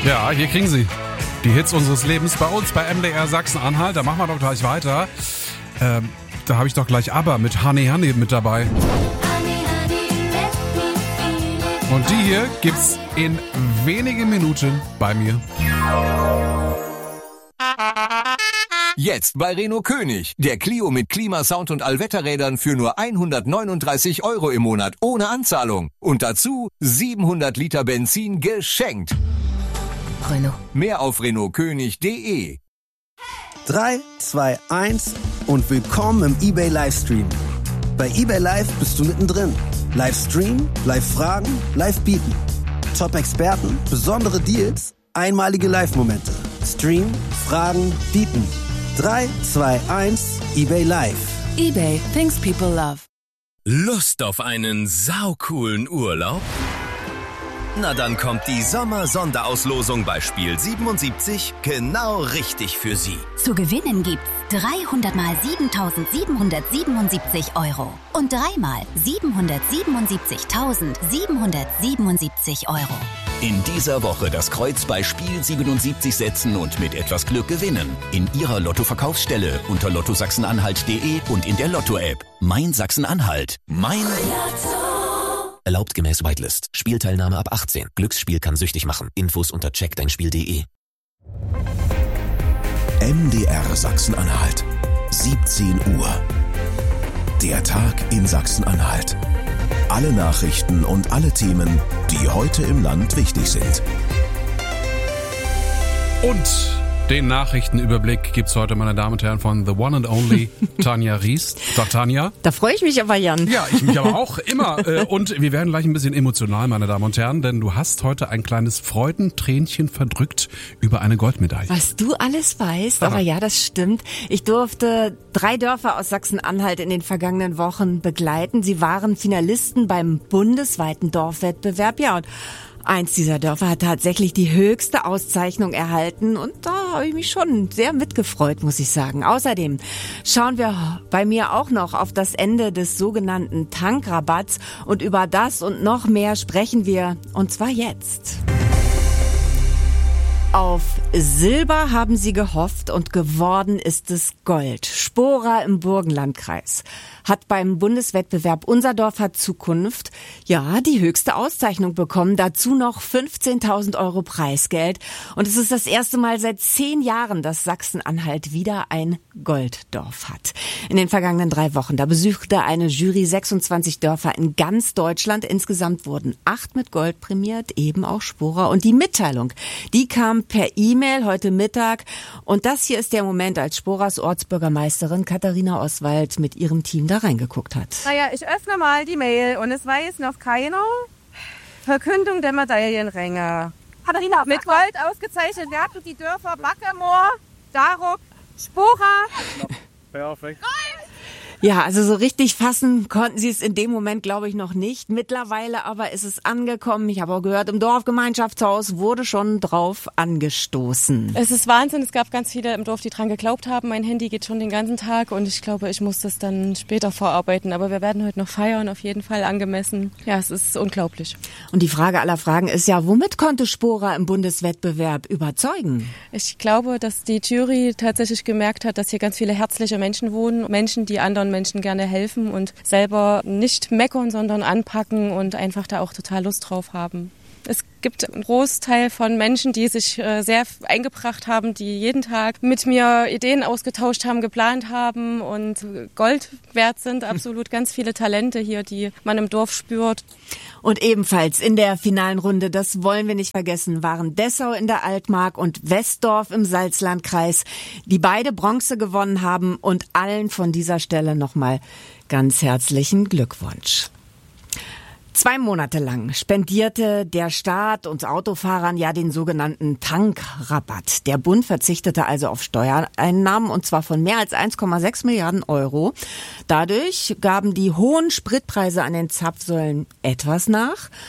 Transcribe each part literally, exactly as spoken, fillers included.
Ja, hier kriegen Sie die Hits unseres Lebens bei uns bei M D R Sachsen-Anhalt. Da machen wir doch gleich weiter. Ähm, da habe ich doch gleich ABBA mit Honey Honey mit dabei. Und die hier gibt's in wenigen Minuten bei mir. Jetzt bei Renault König. Der Clio mit Klimasound und Allwetterrädern für nur hundertneununddreißig Euro im Monat ohne Anzahlung. Und dazu siebenhundert Liter Benzin geschenkt. Renault. Mehr auf renault könig punkt de. drei, zwei, eins und willkommen im eBay Livestream. Bei eBay Live bist du mittendrin. Livestream, Live-Fragen, Live-Bieten. Top-Experten, besondere Deals, einmalige Live-Momente. Stream, Fragen, Bieten. drei, zwei, eins, eBay Live. eBay, things people love. Lust auf einen saukoolen Urlaub? Na dann kommt die Sommer-Sonderauslosung bei Spiel siebenundsiebzig genau richtig für Sie. Zu gewinnen gibt's dreihundert mal siebentausendsiebenhundertsiebenundsiebzig Euro und dreimal siebenhundertsiebenundsiebzigtausendsiebenhundertsiebenundsiebzig Euro. In dieser Woche das Kreuz bei Spiel siebenundsiebzig setzen und mit etwas Glück gewinnen. In Ihrer Lotto-Verkaufsstelle unter lotto sachsen-anhalt punkt de und in der Lotto-App. Mein Sachsen-Anhalt. Mein Lotto. Erlaubt gemäß Whitelist. Spielteilnahme ab achtzehn. Glücksspiel kann süchtig machen. Infos unter check dein spiel punkt de. M D R Sachsen-Anhalt. siebzehn Uhr. Der Tag in Sachsen-Anhalt. Alle Nachrichten und alle Themen, die heute im Land wichtig sind. Und den Nachrichtenüberblick gibt's heute, meine Damen und Herren, von the one and only Tanja Ries. Tag, Tanja. Da freue ich mich aber, Jan. Ja, ich mich aber auch immer. Und wir werden gleich ein bisschen emotional, meine Damen und Herren, denn du hast heute ein kleines Freudentränchen verdrückt über eine Goldmedaille. Was du alles weißt, Aha. aber ja, das stimmt. Ich durfte drei Dörfer aus Sachsen-Anhalt in den vergangenen Wochen begleiten. Sie waren Finalisten beim bundesweiten Dorfwettbewerb. Ja, und eins dieser Dörfer hat tatsächlich die höchste Auszeichnung erhalten und da habe ich mich schon sehr mitgefreut, muss ich sagen. Außerdem schauen wir bei mir auch noch auf das Ende des sogenannten Tankrabatts und über das und noch mehr sprechen wir, und zwar jetzt. Auf Silber haben sie gehofft und geworden ist es Gold. Spora im Burgenlandkreis hat beim Bundeswettbewerb Unser Dorf hat Zukunft, ja, die höchste Auszeichnung bekommen. Dazu noch fünfzehntausend Euro Preisgeld. Und es ist das erste Mal seit zehn Jahren, dass Sachsen-Anhalt wieder ein Golddorf hat. In den vergangenen drei Wochen, da besuchte eine Jury sechsundzwanzig Dörfer in ganz Deutschland. Insgesamt wurden acht mit Gold prämiert, eben auch Spora. Und die Mitteilung, die kam per E-Mail heute Mittag. Und das hier ist der Moment, als Sporas Ortsbürgermeisterin Katharina Oswald mit ihrem Team da reingeguckt hat. Naja, ich öffne mal die Mail und es weiß noch keiner. Verkündung der Medaillenränge. Katharina, mit Gold ausgezeichnet werden die Dörfer Backemoor, Darup, Spora. Perfekt. Ja, also so richtig fassen konnten sie es in dem Moment, glaube ich, noch nicht. Mittlerweile aber ist es angekommen. Ich habe auch gehört, im Dorfgemeinschaftshaus wurde schon drauf angestoßen. Es ist Wahnsinn. Es gab ganz viele im Dorf, die dran geglaubt haben. Mein Handy geht schon den ganzen Tag und ich glaube, ich muss das dann später vorarbeiten. Aber wir werden heute noch feiern, auf jeden Fall angemessen. Ja, es ist unglaublich. Und die Frage aller Fragen ist ja, womit konnte Spora im Bundeswettbewerb überzeugen? Ich glaube, dass die Jury tatsächlich gemerkt hat, dass hier ganz viele herzliche Menschen wohnen. Menschen, die anderen Menschen gerne helfen und selber nicht meckern, sondern anpacken und einfach da auch total Lust drauf haben. Es gibt einen Großteil von Menschen, die sich sehr eingebracht haben, die jeden Tag mit mir Ideen ausgetauscht haben, geplant haben und Gold wert sind. Absolut ganz viele Talente hier, die man im Dorf spürt. Und ebenfalls in der finalen Runde, das wollen wir nicht vergessen, waren Dessau in der Altmark und Westdorf im Salzlandkreis, die beide Bronze gewonnen haben. Und allen von dieser Stelle nochmal ganz herzlichen Glückwunsch. Zwei Monate lang spendierte der Staat uns Autofahrern ja den sogenannten Tankrabatt. Der Bund verzichtete also auf Steuereinnahmen und zwar von mehr als eins Komma sechs Milliarden Euro. Dadurch gaben die hohen Spritpreise an den Zapfsäulen etwas nach.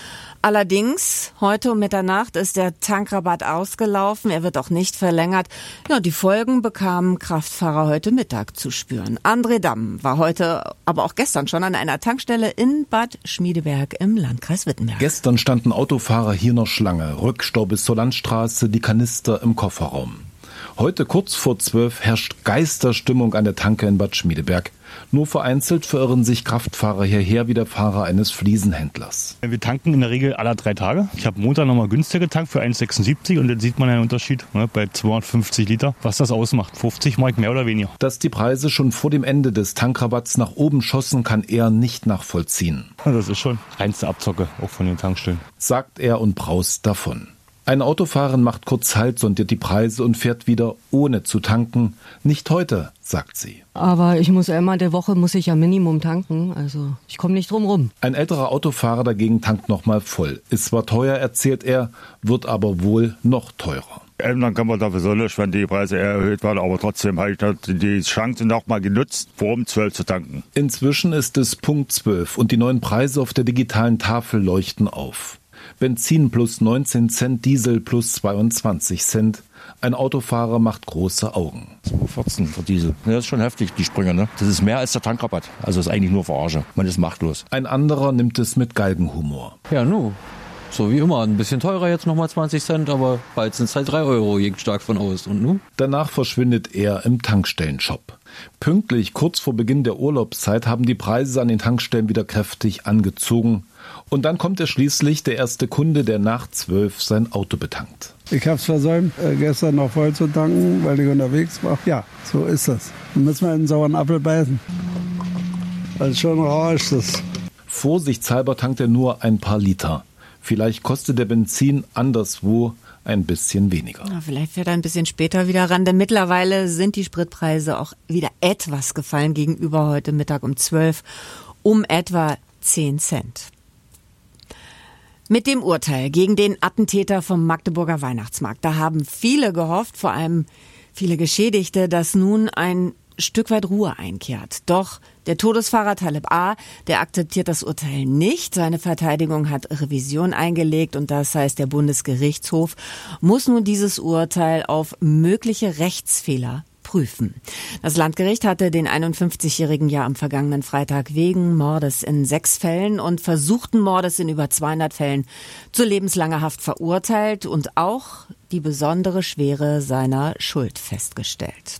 Allerdings, heute um Mitternacht ist der Tankrabatt ausgelaufen. Er wird auch nicht verlängert. Ja, die Folgen bekamen Kraftfahrer heute Mittag zu spüren. André Damm war heute, aber auch gestern schon an einer Tankstelle in Bad Schmiedeberg im Landkreis Wittenberg. Gestern standen Autofahrer hier noch Schlange. Rückstau bis zur Landstraße, die Kanister im Kofferraum. Heute kurz vor zwölf herrscht Geisterstimmung an der Tanke in Bad Schmiedeberg. Nur vereinzelt verirren sich Kraftfahrer hierher wie der Fahrer eines Fliesenhändlers. Wir tanken in der Regel alle drei Tage. Ich habe Montag nochmal günstiger getankt für eins Komma sechsundsiebzig und dann sieht man einen Unterschied, ne, bei zweihundertfünfzig Liter, was das ausmacht. fünfzig Mark mehr oder weniger. Dass die Preise schon vor dem Ende des Tankrabatts nach oben schossen, kann er nicht nachvollziehen. Das ist schon reinste Abzocke, auch von den Tankstellen. Sagt er und braust davon. Ein Autofahrer macht kurz Halt, sondiert die Preise und fährt wieder, ohne zu tanken. Nicht heute, sagt sie. Aber ich muss einmal der Woche muss ich ja Minimum tanken, also ich komme nicht drum rum. Ein älterer Autofahrer dagegen tankt nochmal voll. Ist zwar teuer, erzählt er, wird aber wohl noch teurer. Dann kann man dafür so nicht, wenn die Preise erhöht werden, aber trotzdem habe ich die Chance noch mal genutzt, vor um zwölf zu tanken. Inzwischen ist es Punkt zwölf und die neuen Preise auf der digitalen Tafel leuchten auf. Benzin plus neunzehn Cent, Diesel plus zweiundzwanzig Cent. Ein Autofahrer macht große Augen. zwei vierzehn für Diesel. Das ist schon heftig, die Sprünge, ne? Das ist mehr als der Tankrabatt. Also ist eigentlich nur Verarsche. Man ist machtlos. Ein anderer nimmt es mit Galgenhumor. Ja, nu. So wie immer. Ein bisschen teurer jetzt nochmal zwanzig Cent, aber bald sind es halt drei Euro, geht stark von aus. Und nu? Danach verschwindet er im Tankstellenshop. Pünktlich kurz vor Beginn der Urlaubszeit haben die Preise an den Tankstellen wieder kräftig angezogen. Und dann kommt er schließlich, der erste Kunde, der nach zwölf sein Auto betankt. Ich habe es versäumt, äh, gestern noch voll zu tanken, weil ich unterwegs war. Ja, so ist das. Dann müssen wir in den sauren Apfel beißen. Also schon rau ist das. Vorsichtshalber tankt er nur ein paar Liter. Vielleicht kostet der Benzin anderswo ein bisschen weniger. Ja, vielleicht fährt er ein bisschen später wieder ran, denn mittlerweile sind die Spritpreise auch wieder etwas gefallen gegenüber heute Mittag um zwölf, um etwa zehn Cent. Mit dem Urteil gegen den Attentäter vom Magdeburger Weihnachtsmarkt, da haben viele gehofft, vor allem viele Geschädigte, dass nun ein Stück weit Ruhe einkehrt. Doch der Todesfahrer Talib A., der akzeptiert das Urteil nicht. Seine Verteidigung hat Revision eingelegt und das heißt, der Bundesgerichtshof muss nun dieses Urteil auf mögliche Rechtsfehler prüfen. Das Landgericht hatte den einundfünfzigjährigen ja am vergangenen Freitag wegen Mordes in sechs Fällen und versuchten Mordes in über zweihundert Fällen zu lebenslanger Haft verurteilt und auch die besondere Schwere seiner Schuld festgestellt.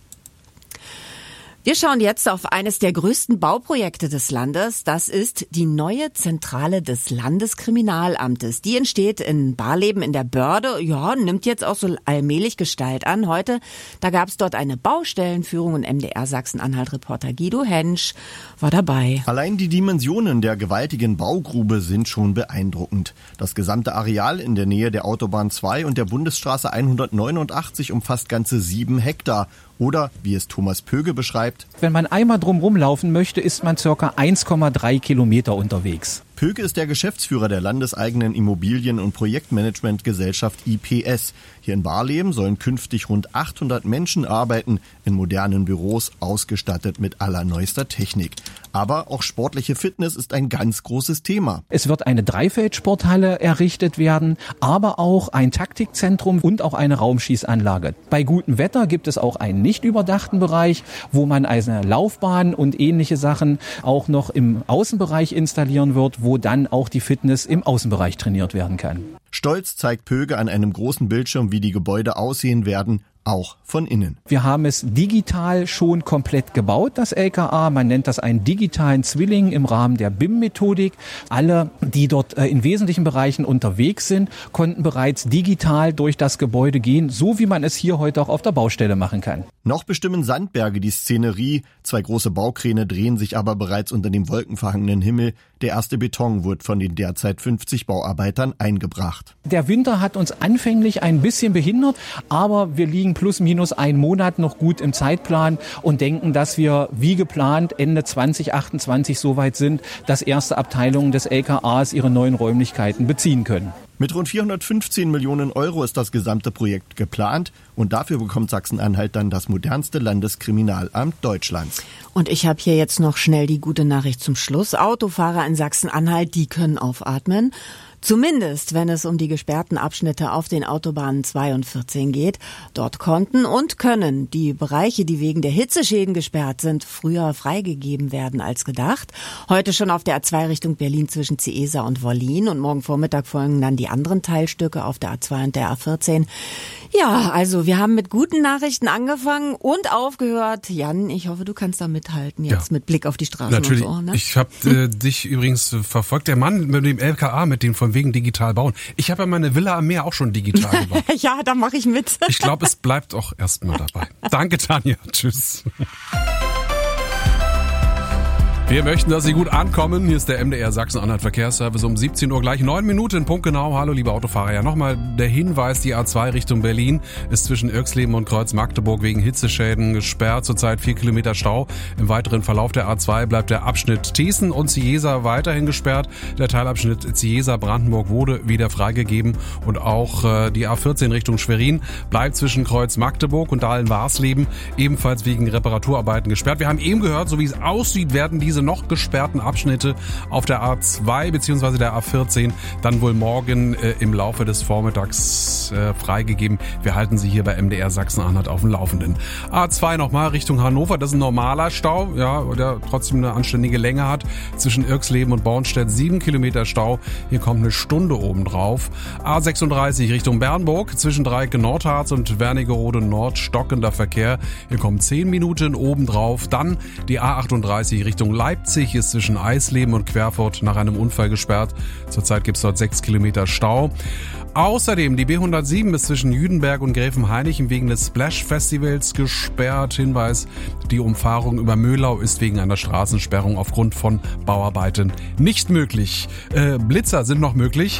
Wir schauen jetzt auf eines der größten Bauprojekte des Landes. Das ist die neue Zentrale des Landeskriminalamtes. Die entsteht in Barleben in der Börde. Ja, nimmt jetzt auch so allmählich Gestalt an. Heute, da gab es dort eine Baustellenführung und M D R Sachsen-Anhalt-Reporter Guido Hensch war dabei. Allein die Dimensionen der gewaltigen Baugrube sind schon beeindruckend. Das gesamte Areal in der Nähe der Autobahn zwei und der Bundesstraße hundertneunundachtzig umfasst ganze sieben Hektar. Oder, wie es Thomas Pöge beschreibt: Wenn man einmal drumherum laufen möchte, ist man ca. eins Komma drei Kilometer unterwegs. Pöge ist der Geschäftsführer der landeseigenen Immobilien- und Projektmanagementgesellschaft I P S. Hier in Barleben sollen künftig rund achthundert Menschen arbeiten, in modernen Büros, ausgestattet mit allerneuester Technik. Aber auch sportliche Fitness ist ein ganz großes Thema. Es wird eine Dreifeldsporthalle errichtet werden, aber auch ein Taktikzentrum und auch eine Raumschießanlage. Bei gutem Wetter gibt es auch einen nicht überdachten Bereich, wo man eine Laufbahn und ähnliche Sachen auch noch im Außenbereich installieren wird, wo dann auch die Fitness im Außenbereich trainiert werden kann. Stolz zeigt Pöge an einem großen Bildschirm, wie die Gebäude aussehen werden, auch von innen. Wir haben es digital schon komplett gebaut, das L K A. Man nennt das einen digitalen Zwilling im Rahmen der B I M-Methodik. Alle, die dort in wesentlichen Bereichen unterwegs sind, konnten bereits digital durch das Gebäude gehen, so wie man es hier heute auch auf der Baustelle machen kann. Noch bestimmen Sandberge die Szenerie. Zwei große Baukräne drehen sich aber bereits unter dem wolkenverhangenen Himmel. Der erste Beton wird von den derzeit fünfzig Bauarbeitern eingebracht. Der Winter hat uns anfänglich ein bisschen behindert, aber wir liegen plus minus einen Monat noch gut im Zeitplan und denken, dass wir wie geplant Ende zwanzig achtundzwanzig soweit sind, dass erste Abteilungen des L K As ihre neuen Räumlichkeiten beziehen können. Mit rund vierhundertfünfzehn Millionen Euro ist das gesamte Projekt geplant und dafür bekommt Sachsen-Anhalt dann das modernste Landeskriminalamt Deutschlands. Und ich habe hier jetzt noch schnell die gute Nachricht zum Schluss. Autofahrer in Sachsen-Anhalt, die können aufatmen. Zumindest, wenn es um die gesperrten Abschnitte auf den Autobahnen zwei und vierzehn geht. Dort konnten und können die Bereiche, die wegen der Hitzeschäden gesperrt sind, früher freigegeben werden als gedacht. Heute schon auf der A zwei Richtung Berlin zwischen Ciesa und Wollin und morgen Vormittag folgen dann die anderen Teilstücke auf der A zwei und der A vierzehn. Ja, also wir haben mit guten Nachrichten angefangen und aufgehört. Jan, ich hoffe, du kannst da mithalten jetzt ja. mit Blick auf die Straße. Natürlich. Und so, ne? Ich habe äh, dich übrigens verfolgt. Der Mann mit dem L K A, mit dem von wegen digital bauen. Ich habe ja meine Villa am Meer auch schon digital gebaut. Ja, da mache ich mit. Ich glaube, es bleibt auch erstmal dabei. Danke, Tanja. Tschüss. Wir möchten, dass Sie gut ankommen. Hier ist der M D R Sachsen-Anhalt Verkehrsservice um siebzehn Uhr gleich neun Minuten, punktgenau. Hallo, liebe Autofahrer. Ja, nochmal der Hinweis, die A zwei Richtung Berlin ist zwischen Irxleben und Kreuz-Magdeburg wegen Hitzeschäden gesperrt. Zurzeit vier Kilometer Stau. Im weiteren Verlauf der A zwei bleibt der Abschnitt Thießen und Ciesa weiterhin gesperrt. Der Teilabschnitt Ciesa-Brandenburg wurde wieder freigegeben. Und auch äh, die A vierzehn Richtung Schwerin bleibt zwischen Kreuz-Magdeburg und Dahlen-Warsleben ebenfalls wegen Reparaturarbeiten gesperrt. Wir haben eben gehört, so wie es aussieht, werden diese noch gesperrten Abschnitte auf der A zwei bzw. der A vierzehn dann wohl morgen äh, im Laufe des Vormittags äh, freigegeben. Wir halten Sie hier bei M D R Sachsen-Anhalt auf dem Laufenden. A zwei nochmal Richtung Hannover, das ist ein normaler Stau, ja, der trotzdem eine anständige Länge hat. Zwischen Irxleben und Bornstedt sieben Kilometer Stau, hier kommt eine Stunde obendrauf. A sechsunddreißig Richtung Bernburg, zwischen Dreieck Nordharz und Wernigerode Nord stockender Verkehr, hier kommen zehn Minuten obendrauf. Dann die A achtunddreißig Richtung Leipzig ist zwischen Eisleben und Querfurt nach einem Unfall gesperrt. Zurzeit gibt es dort sechs Kilometer Stau. Außerdem die B hundertsieben ist zwischen Jüdenberg und Gräfenhainichen wegen des Splash Festivals gesperrt. Hinweis, die Umfahrung über Möhlau ist wegen einer Straßensperrung aufgrund von Bauarbeiten nicht möglich. Äh, Blitzer sind noch möglich.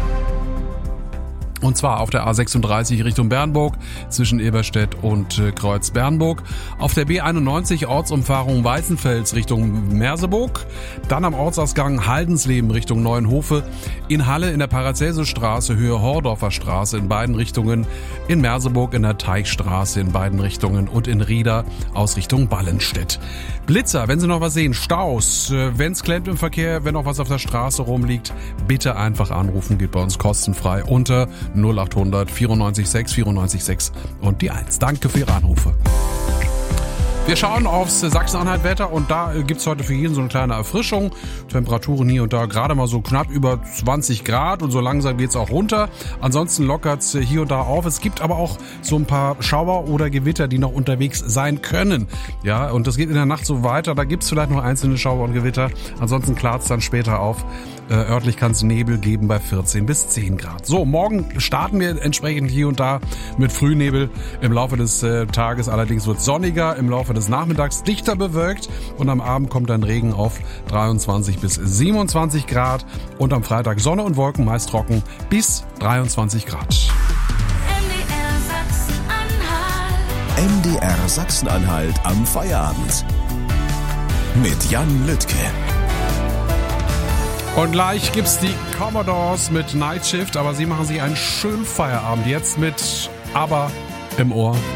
Und zwar auf der A sechsunddreißig Richtung Bernburg zwischen Eberstedt und äh, Kreuz-Bernburg. Auf der B einundneunzig Ortsumfahrung Weißenfels Richtung Merseburg. Dann am Ortsausgang Haldensleben Richtung Neuenhofe. In Halle in der Paracelsusstraße Höhe Hordorfer Straße in beiden Richtungen. In Merseburg in der Teichstraße in beiden Richtungen. Und in Rieda aus Richtung Ballenstedt. Blitzer, wenn Sie noch was sehen, Staus, äh, wenn es klemmt im Verkehr, wenn noch was auf der Straße rumliegt, bitte einfach anrufen, geht bei uns kostenfrei unter null acht hundert vierundneunzig sechs vierundneunzig sechs und die eins. Danke für Ihre Anrufe. Wir schauen aufs Sachsen-Anhalt-Wetter und da gibt's heute für jeden so eine kleine Erfrischung. Temperaturen hier und da gerade mal so knapp über zwanzig Grad und so langsam geht's auch runter. Ansonsten lockert's hier und da auf. Es gibt aber auch so ein paar Schauer oder Gewitter, die noch unterwegs sein können. Ja, und das geht in der Nacht so weiter. Da gibt's vielleicht noch einzelne Schauer und Gewitter. Ansonsten klart's dann später auf. Äh, örtlich kann es Nebel geben bei vierzehn bis zehn Grad. So, morgen starten wir entsprechend hier und da mit Frühnebel. Im Laufe des äh, Tages allerdings wird es sonniger, im Laufe des Nachmittags dichter bewölkt und am Abend kommt dann Regen auf dreiundzwanzig bis siebenundzwanzig Grad und am Freitag Sonne und Wolken, meist trocken bis dreiundzwanzig Grad. M D R Sachsen-Anhalt am Feierabend mit Jan Lüttke. Und gleich gibt's die Commodores mit Night Shift, aber sie machen sich einen schönen Feierabend jetzt mit ABBA im Ohr.